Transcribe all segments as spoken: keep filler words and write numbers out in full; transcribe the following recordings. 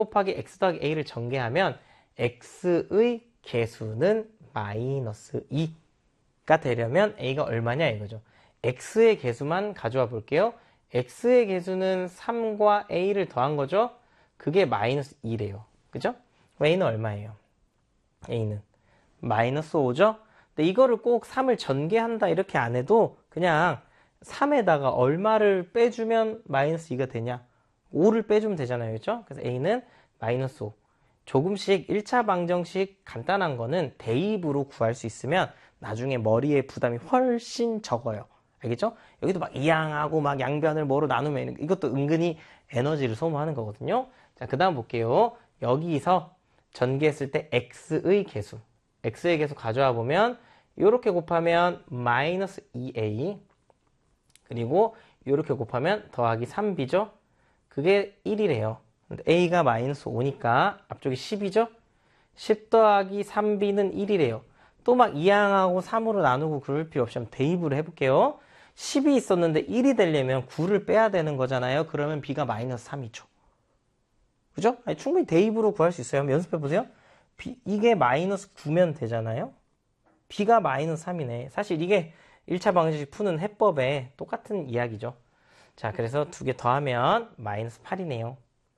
곱하기 x 더하기 a를 전개하면 x의 개수는 마이너스 이가 되려면 a가 얼마냐 이거죠. x의 개수만 가져와 볼게요. x의 개수는 삼과 a를 더한 거죠. 그게 마이너스 이래요. 그죠? a는 얼마예요? a는 마이너스 오죠? 근데 이거를 꼭 삼을 전개한다 이렇게 안 해도 그냥 삼에다가 얼마를 빼주면 마이너스 이가 되냐? 오를 빼주면 되잖아요. 그죠? 그래서 a는 마이너스 오. 조금씩 일 차 방정식 간단한 거는 대입으로 구할 수 있으면 나중에 머리에 부담이 훨씬 적어요. 알겠죠? 여기도 막 이항하고 막 양변을 뭐로 나누면 이것도 은근히 에너지를 소모하는 거거든요. 자, 그 다음 볼게요. 여기서 전개했을 때 x의 개수. x의 개수 가져와 보면 이렇게 곱하면 마이너스 이 에이 그리고 이렇게 곱하면 더하기 삼 비죠. 그게 일이래요. a가 마이너스 오니까 앞쪽이 십이죠. 십 더하기 삼 비는 일이래요. 또 막 이항하고 삼으로 나누고 그럴 필요 없이 한번 대입으로 해볼게요. 십이 있었는데 일이 되려면 구를 빼야 되는 거잖아요. 그러면 b가 마이너스 삼이죠. 그죠? 아니, 충분히 대입으로 구할 수 있어요. 한번 연습해보세요. B, 이게 마이너스 구면 되잖아요. b가 마이너스 삼이네. 사실 이게 일 차 방정식 푸는 해법에 똑같은 이야기죠. 자, 그래서 두 개 더하면 마이너스 팔이네요.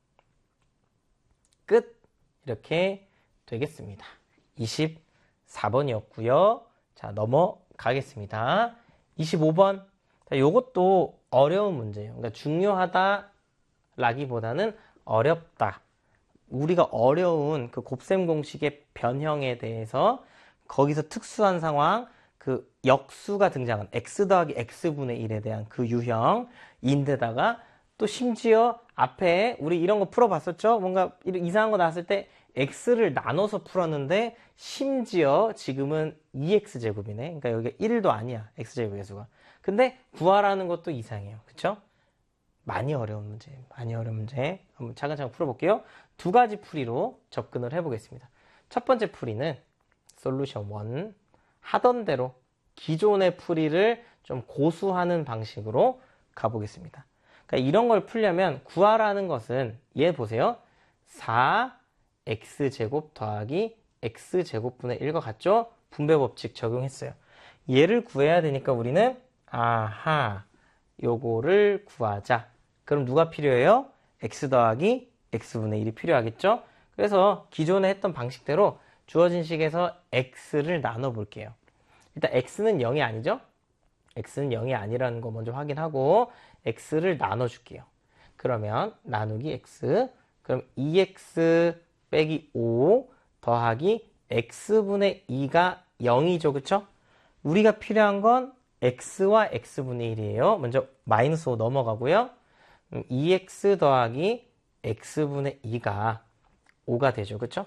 끝! 이렇게 되겠습니다. 이십사 번이었고요. 자, 넘어가겠습니다. 이십오 번. 자, 요것도 어려운 문제예요. 그러니까 중요하다 라기보다는 어렵다. 우리가 어려운 그 곱셈 공식의 변형에 대해서 거기서 특수한 상황, 그 역수가 등장한 x 더하기 x분의 일에 대한 그 유형인데다가 또 심지어 앞에 우리 이런 거 풀어봤었죠? 뭔가 이상한 거 나왔을 때 x를 나눠서 풀었는데 심지어 지금은 이 엑스 제곱이네. 그러니까 여기가 일도 아니야. x제곱 개수가. 근데 구하라는 것도 이상해요. 그쵸? 많이 어려운 문제, 많이 어려운 문제 한번 차근차근 풀어볼게요. 두 가지 풀이로 접근을 해보겠습니다. 첫 번째 풀이는 솔루션 일 하던 대로 기존의 풀이를 좀 고수하는 방식으로 가보겠습니다. 그러니까 이런 걸 풀려면 구하라는 것은 얘 보세요. 사 엑스제곱 더하기 x제곱분의 일과 같죠? 분배법칙 적용했어요. 얘를 구해야 되니까 우리는 아하 요거를 구하자. 그럼 누가 필요해요? x 더하기 x분의 일이 필요하겠죠? 그래서 기존에 했던 방식대로 주어진 식에서 x를 나눠볼게요. 일단 x는 영이 아니죠? x는 영이 아니라는 거 먼저 확인하고 x를 나눠줄게요. 그러면 나누기 x 그럼 이 엑스 빼기 오 더하기 x분의 이가 영이죠. 그쵸? 우리가 필요한 건 x와 x분의 일이에요. 먼저 마이너스 오 넘어가고요. 이 엑스 더하기 x분의 이가 오가 되죠. 그쵸?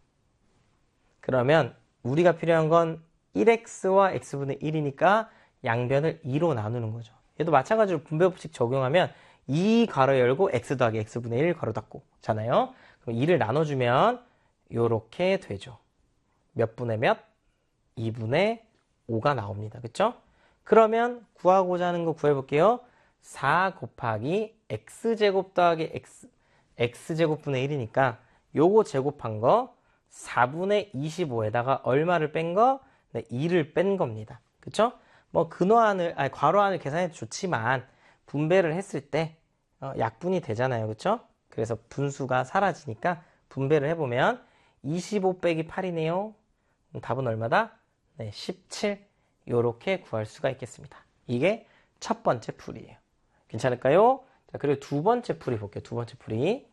그러면 우리가 필요한 건 일 엑스와 x분의 일이니까 양변을 이로 나누는 거죠. 얘도 마찬가지로 분배법칙 적용하면 이 가로 열고 x 더하기 x분의 일 가로 닫고 잖아요. 그럼 이를 나눠주면 요렇게 되죠. 몇 분의 몇? 이분의 오가 나옵니다. 그쵸? 그러면 구하고자 하는 거 구해볼게요. 사 곱하기 x제곱 더하기 x, x제곱분의 일이니까 요거 제곱한 거 사분의 이십오에다가 얼마를 뺀 거? 네, 이를 뺀 겁니다. 그쵸? 뭐 근화안을, 아니 괄호안을 계산해도 좋지만 분배를 했을 때 어, 약분이 되잖아요. 그쵸? 그래서 분수가 사라지니까 분배를 해보면 이십오 빼기 팔이네요. 답은 얼마다? 네, 십칠. 요렇게 구할 수가 있겠습니다. 이게 첫 번째 풀이에요. 괜찮을까요? 자, 그리고 두 번째 풀이 볼게요. 두 번째 풀이.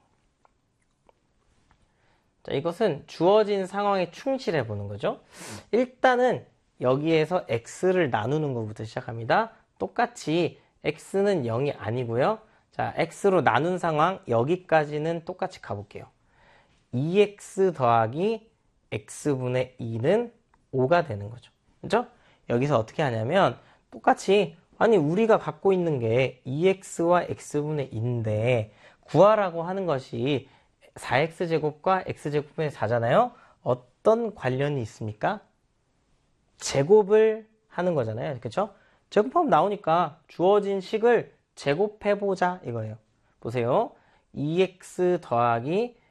자, 이것은 주어진 상황에 충실해 보는 거죠. 일단은 여기에서 x를 나누는 것부터 시작합니다. 똑같이 x는 영이 아니고요. 자, x로 나눈 상황 여기까지는 똑같이 가볼게요. 이 엑스 더하기 x분의 이는 오가 되는 거죠. 그죠? 여기서 어떻게 하냐면 똑같이 아니 우리가 갖고 있는 게 이 엑스와 x분의 이인데 구하라고 하는 것이 사 엑스 제곱과 x제곱분의 사잖아요. 어떤 관련이 있습니까? 제곱을 하는 거잖아요. 그렇죠? 제곱하면 나오니까 주어진 식을 제곱해보자 이거예요. 보세요. 이 엑스 더하기